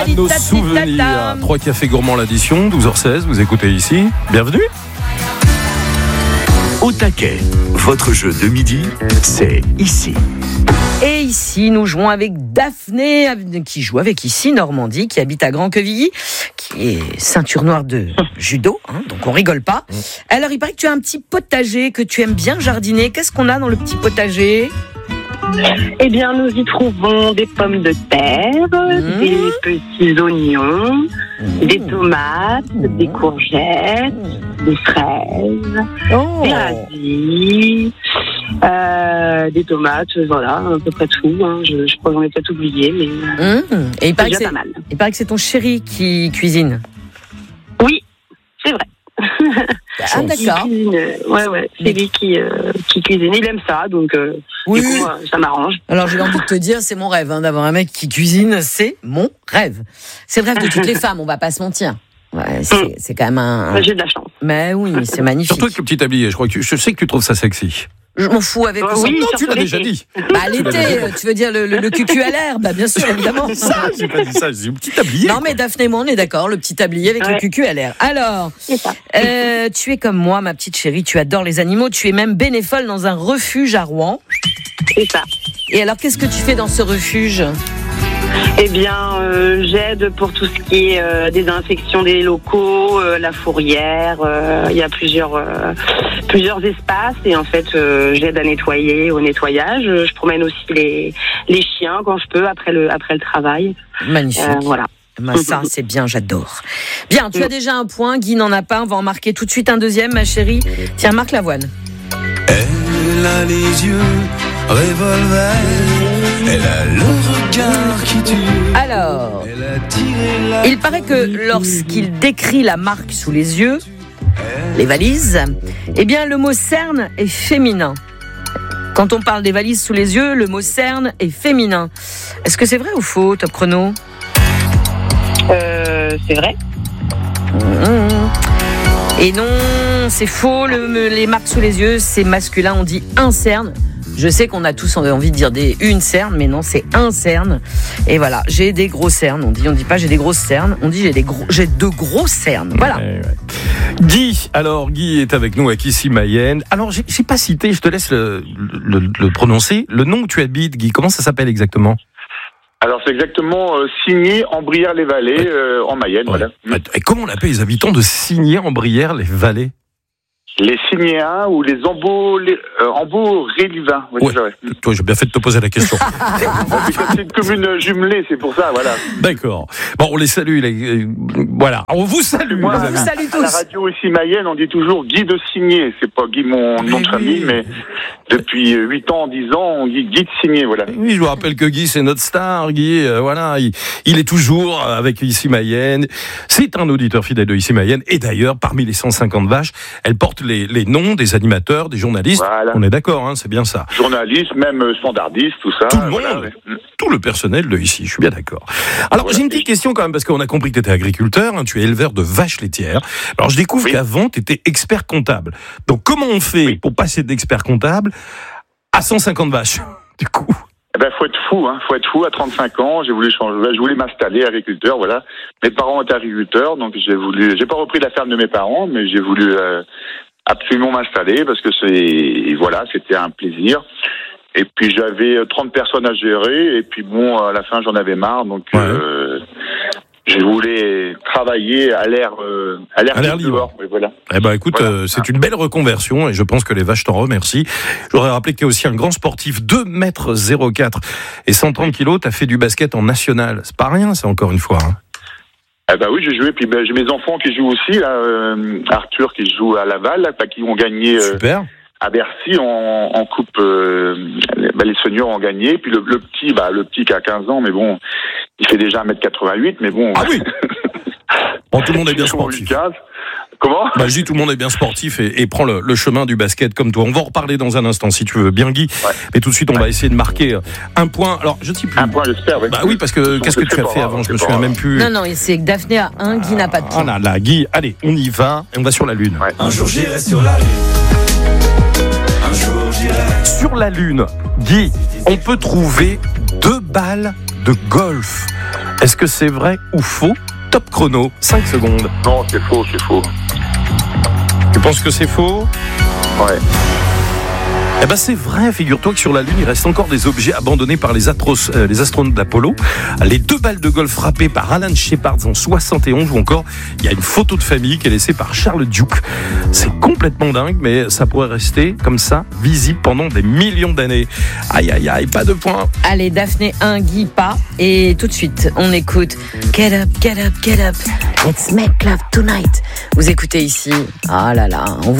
nos souvenirs. 3 cafés gourmands l'addition, 12h16, vous écoutez ici. Bienvenue. Au taquet, votre jeu de midi, c'est ici. Et ici, nous jouons avec Daphné, qui joue avec ici Normandie, qui habite à Grand-Quevilly, qui est ceinture noire de judo, donc on rigole pas. Alors, il paraît que tu as un petit potager, que tu aimes bien jardiner. Qu'est-ce qu'on a dans le petit potager ? Eh bien, nous y trouvons des pommes de terre, des petits oignons, des tomates, des courgettes, des fraises, des radis, des tomates, voilà, à peu près tout. Je crois que j'en ai peut-être oublié, mais Et il paraît déjà pas mal. Il paraît que c'est ton chéri qui cuisine. Oui, c'est vrai. Ah, d'accord. Ouais, c'est lui qui cuisine. Il aime ça, donc oui. Du coup, ça m'arrange. Alors, j'ai envie de te dire, c'est mon rêve, d'avoir un mec qui cuisine, c'est mon rêve. C'est le rêve de toutes les femmes, on va pas se mentir. Ouais, c'est quand même un... J'ai de la chance. Mais oui, c'est magnifique. Surtout avec le petit tablier, je sais que tu trouves ça sexy. Je m'en fous avec le oui, Non, tu l'as déjà dit. Bah, l'été, tu veux dire le cucu à l'air ? Bah, bien sûr, évidemment. J'ai pas dit ça, j'ai dit le petit tablier. Non, mais Daphné et moi, on est d'accord, le petit tablier avec le cucu à l'air. Alors, tu es comme moi, ma petite chérie, tu adores les animaux, tu es même bénévole dans un refuge à Rouen. C'est ça. Et alors, qu'est-ce que tu fais dans ce refuge ? Eh bien, j'aide pour tout ce qui est désinfection des locaux, la fourrière. Il y a plusieurs espaces et en fait, j'aide à nettoyer, au nettoyage. Je promène aussi les chiens quand je peux après le travail. Magnifique. Voilà. Ça, c'est bien, j'adore. Bien, tu as déjà un point, Guy n'en a pas, on va en marquer tout de suite un deuxième, ma chérie. Tiens, Marc Lavoine. Elle a les yeux revolver, elle a le regard qui tue. Alors, il paraît que lorsqu'il décrit la marque sous les yeux, les valises, eh bien le mot cerne est féminin. Quand on parle des valises sous les yeux, le mot cerne est féminin. Est-ce que c'est vrai ou faux, Top Chrono ? C'est vrai. Et non, c'est faux, les marques sous les yeux, c'est masculin, on dit un cerne. Je sais qu'on a tous envie de dire une cerne, mais non, c'est un cerne. Et voilà, j'ai des gros cernes. On dit pas j'ai des grosses cernes, on dit j'ai de gros cernes. Voilà. Ouais. Guy est avec nous avec ici Mayenne. Alors, j'ai pas cité, je te laisse le prononcer. Le nom où tu habites, Guy, comment ça s'appelle exactement ? Alors c'est exactement Signé en Brière-les-Vallées en Mayenne. Ouais. Voilà. Et comment on appelle les habitants de Signé en Brière-les-Vallées ? Les Signéens ou les Ambo-Rélivins. Ouais. Toi, j'ai bien fait de te poser la question. C'est une commune jumelée, c'est pour ça, voilà. D'accord. Bon, on les salue. Voilà. On vous salue, Moi, les amis. Salut tous. À la radio ici Mayenne, on dit toujours Guy de Signé. C'est pas Guy mon nom de famille, mais depuis 8 ans, 10 ans, on dit Guy de Signé, voilà. Oui, je vous rappelle que Guy, c'est notre star. Guy, voilà, il est toujours avec ici Mayenne. C'est un auditeur fidèle de ici Mayenne. Et d'ailleurs, parmi les 150 vaches, elle porte les noms des animateurs, des journalistes. Voilà. On est d'accord, c'est bien ça. Journalistes, même standardistes, tout ça. Tout le monde, tout le personnel de ici, je suis bien d'accord. Alors, j'ai une petite question quand même, parce qu'on a compris que tu étais agriculteur, tu es éleveur de vaches laitières. Alors, je découvre qu'avant, tu étais expert comptable. Donc, comment on fait pour passer d'expert comptable à 150 vaches, du coup ? Faut être fou, faut être fou. À 35 ans, j'ai voulu changer. Je voulais m'installer agriculteur, voilà. Mes parents étaient agriculteurs, donc j'ai pas repris la ferme de mes parents, mais j'ai voulu absolument m'installer parce que c'était un plaisir. Et puis j'avais 30 personnes à gérer, et puis bon, à la fin j'en avais marre, donc je voulais travailler à l'air libre. Oui, voilà. Eh ben écoute, c'est une belle reconversion et je pense que les vaches t'en remercient. Je voudrais rappeler que tu es aussi un grand sportif, 2,04 m et 130 kg. Tu as fait du basket en national. C'est pas rien, ça, encore une fois. Oui, j'ai joué. Puis j'ai mes enfants qui jouent aussi, là, Arthur qui joue à Laval, là, qui ont gagné. Super. À Bercy en coupe, les seniors ont gagné. Puis le petit qui a 15 ans, mais bon, il fait déjà 1m88, mais bon. Ah oui. Bon, tout le monde est bien sportif. Comment ? Je dis tout le monde est bien sportif et prend le chemin du basket comme toi. On va en reparler dans un instant si tu veux bien, Guy. Ouais. Mais tout de suite, on va essayer de marquer un point. Alors, je ne sais plus. Un point, j'espère. Oui. Oui, parce que qu'est-ce que tu as fait avant ? Je me souviens même plus. Non, c'est que Daphné a un, Guy n'a pas de point. Là, Guy, allez, on y va. Et on va sur la Lune. Ouais. Un jour, j'irai sur la Lune. Sur la Lune, Guy, on peut trouver 2 balles de golf. Est-ce que c'est vrai ou faux? Top chrono, 5 secondes. Non, c'est faux. Tu penses que c'est faux? Ouais. Eh ben c'est vrai, figure-toi que sur la Lune, il reste encore des objets abandonnés par les astronautes d'Apollo. Les 2 balles de golf frappées par Alan Shepard en 71, ou encore, il y a une photo de famille qui est laissée par Charles Duke. C'est complètement dingue, mais ça pourrait rester comme ça, visible pendant des millions d'années. Aïe, aïe, aïe, pas de points. Allez, Daphné 1, Guy pas. Et tout de suite, on écoute Get Up, Get Up, Get Up. Let's make love tonight. Vous écoutez ici. Ah là là, on